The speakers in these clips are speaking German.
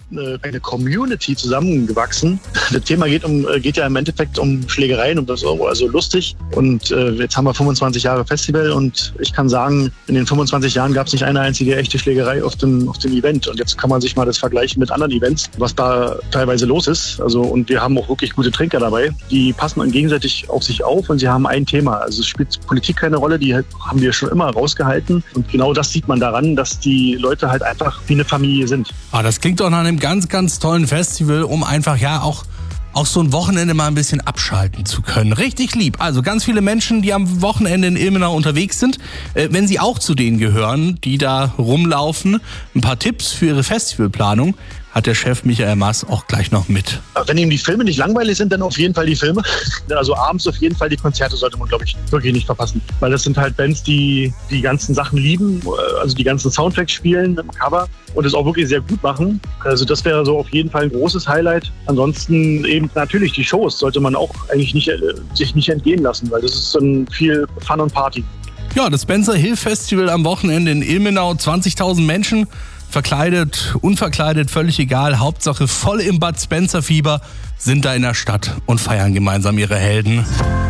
eine Community zusammengewachsen. Das Thema geht ja im Endeffekt um Schlägereien, um das Euro, also lustig. Und jetzt haben wir 25 Jahre Festival und ich kann sagen, in den 25 Jahren gab es nicht eine einzige echte Schlägerei auf dem Event. Und jetzt kann man sich mal das vergleichen mit anderen Events, was da teilweise los ist. Also, und wir haben auch wirklich gute Trinker dabei. Die passen dann gegenseitig auf sich auf und sie haben ein Thema. Also es spielt Politik keine Rolle, die haben wir schon immer rausgehalten. Und genau das sieht man daran, dass die Leute halt einfach wie eine Familie sind. Das klingt doch nach einem ganz, ganz tollen Festival, um einfach auch so ein Wochenende mal ein bisschen abschalten zu können. Richtig lieb. Also ganz viele Menschen, die am Wochenende in Ilmenau unterwegs sind. Wenn Sie auch zu denen gehören, die da rumlaufen, ein paar Tipps für Ihre Festivalplanung hat der Chef Michael Maas auch gleich noch mit. Wenn ihm die Filme nicht langweilig sind, dann auf jeden Fall die Filme. Also abends auf jeden Fall die Konzerte sollte man, glaube ich, wirklich nicht verpassen. Weil das sind halt Bands, die die ganzen Sachen lieben, also die ganzen Soundtracks spielen im Cover und es auch wirklich sehr gut machen. Also das wäre so auf jeden Fall ein großes Highlight. Ansonsten eben natürlich die Shows sollte man auch eigentlich sich nicht entgehen lassen, weil das ist dann viel Fun und Party. Ja, das Spencer Hill Festival am Wochenende in Ilmenau, 20.000 Menschen. Verkleidet, unverkleidet, völlig egal. Hauptsache voll im Bud Spencer Fieber, sind da in der Stadt und feiern gemeinsam ihre Helden.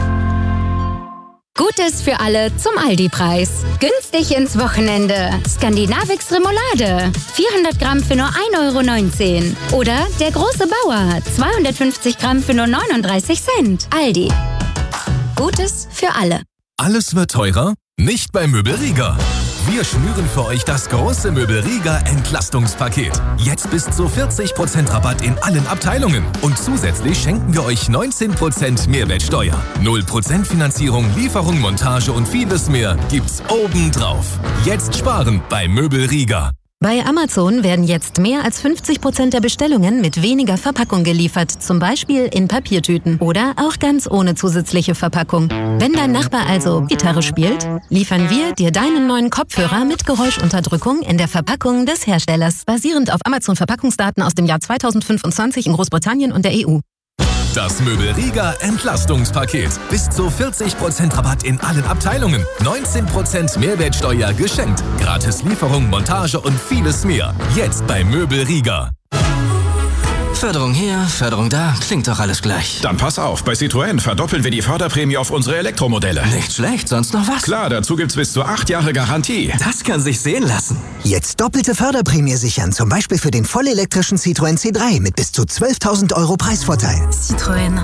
Gutes für alle zum Aldi-Preis. Günstig ins Wochenende. Skandinavix Remoulade. 400 Gramm für nur 1,19 €. Oder der große Bauer. 250 Gramm für nur 39 Cent. Aldi. Gutes für alle. Alles wird teurer? Nicht bei Möbel Rieger. Wir schnüren für euch das große Möbel Rieger Entlastungspaket. Jetzt bis zu 40% Rabatt in allen Abteilungen. Und zusätzlich schenken wir euch 19% Mehrwertsteuer. 0% Finanzierung, Lieferung, Montage und vieles mehr gibt's obendrauf. Jetzt sparen bei Möbel Rieger. Bei Amazon werden jetzt mehr als 50% der Bestellungen mit weniger Verpackung geliefert, zum Beispiel in Papiertüten oder auch ganz ohne zusätzliche Verpackung. Wenn dein Nachbar also Gitarre spielt, liefern wir dir deinen neuen Kopfhörer mit Geräuschunterdrückung in der Verpackung des Herstellers, basierend auf Amazon-Verpackungsdaten aus dem Jahr 2025 in Großbritannien und der EU. Das Möbel Rieger Entlastungspaket. Bis zu 40% Rabatt in allen Abteilungen. 19% Mehrwertsteuer geschenkt. Gratis Lieferung, Montage und vieles mehr. Jetzt bei Möbel Rieger. Förderung hier, Förderung da, klingt doch alles gleich. Dann pass auf, bei Citroën verdoppeln wir die Förderprämie auf unsere Elektromodelle. Nicht schlecht, sonst noch was? Klar, dazu gibt's bis zu 8 Jahre Garantie. Das kann sich sehen lassen. Jetzt doppelte Förderprämie sichern, zum Beispiel für den vollelektrischen Citroën C3 mit bis zu 12.000 € Preisvorteil. Citroën.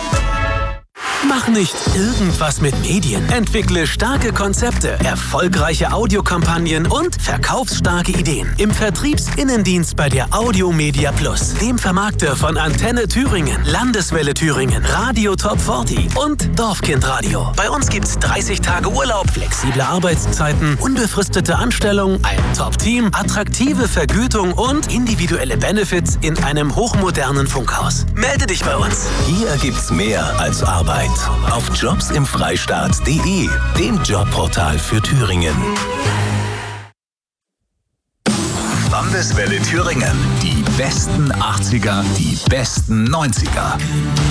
Mach nicht irgendwas mit Medien. Entwickle starke Konzepte, erfolgreiche Audiokampagnen und verkaufsstarke Ideen. Im Vertriebsinnendienst bei der Audiomedia Plus, dem Vermarkter von Antenne Thüringen, Landeswelle Thüringen, Radio Top 40 und Dorfkindradio. Bei uns gibt's 30 Tage Urlaub, flexible Arbeitszeiten, unbefristete Anstellung, ein Top-Team, attraktive Vergütung und individuelle Benefits in einem hochmodernen Funkhaus. Melde dich bei uns. Hier gibt's mehr als Arbeit. Auf jobsimfreistaat.de, dem Jobportal für Thüringen. Landeswelle Thüringen. Die besten 80er, die besten 90er.